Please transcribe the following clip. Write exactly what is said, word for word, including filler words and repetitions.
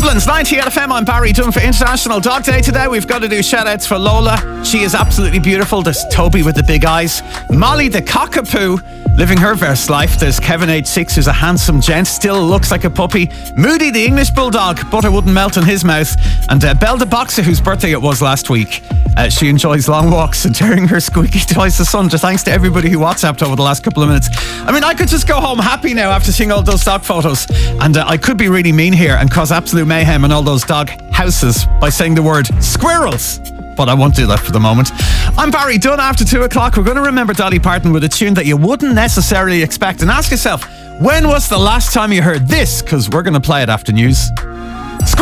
Dublin's ninety-eight F M, I'm Barry Dunn for International Dog Day. Today we've got to do shout-outs for Lola. She is absolutely beautiful. There's Toby with the big eyes. Molly the cockapoo, living her best life. There's Kevin, age six, who's a handsome gent, still looks like a puppy. Moody the English bulldog, butter wouldn't melt in his mouth. And uh, Belle the boxer, whose birthday it was last week. Uh, she enjoys long walks and tearing her squeaky toys asunder. Thanks to everybody who WhatsApped over the last couple of minutes. I mean, I could just go home happy now after seeing all those dog photos. And uh, I could be really mean here and cause absolute mayhem in all those dog houses by saying the word squirrels. But I won't do that for the moment. I'm Barry Dunn. After two o'clock, we're going to remember Dolly Parton with a tune that you wouldn't necessarily expect. And ask yourself, when was the last time you heard this? Because we're going to play it after news.